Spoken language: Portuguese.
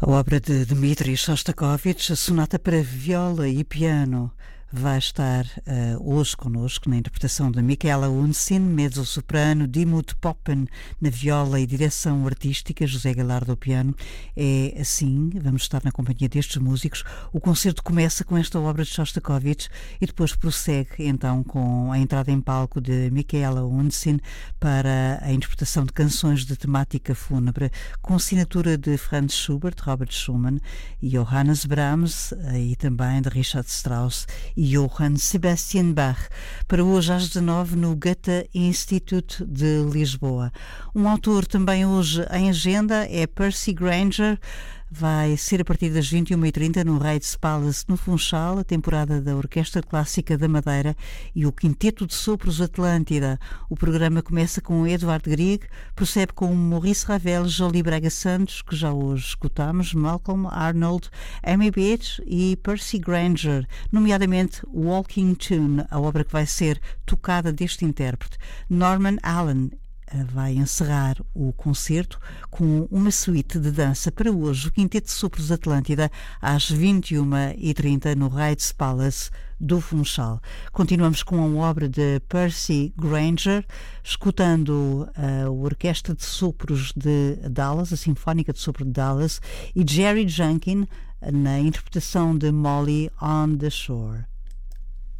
A obra de Dmitri Shostakovich, a sonata para viola e piano, vai estar hoje connosco na interpretação de Michaela Unsin, mezzo-soprano, Dimut Poppen na viola e direção artística, José Galardo ao piano. É assim, vamos estar na companhia destes músicos. O concerto começa com esta obra de Shostakovich e depois prossegue então com a entrada em palco de Michaela Unsin para a interpretação de canções de temática fúnebre, com assinatura de Franz Schubert, Robert Schumann e Johannes Brahms, e também de Richard Strauss e Johann Sebastian Bach, para hoje às 19 no Goethe Institute de Lisboa. Um autor também hoje em agenda é Percy Grainger. Vai ser a partir das 21h30 no Reitz Palace, no Funchal, a temporada da Orquestra Clássica da Madeira e o Quinteto de Sopros Atlântida. O programa começa com Edvard Grieg, prossegue com Maurice Ravel, Jolie Braga Santos, que já hoje escutamos, Malcolm Arnold, Amy Beach e Percy Grainger, nomeadamente Walking Tune, a obra que vai ser tocada deste intérprete. Norman Allen vai encerrar o concerto com uma suíte de dança para hoje, o Quinteto de Sopros Atlântida, às 21h30 no Reitz Palace do Funchal. Continuamos com a obra de Percy Grainger, escutando a Orquestra de Sopros de Dallas, a Sinfónica de Sopro de Dallas, e Jerry Junkin na interpretação de Molly on the Shore.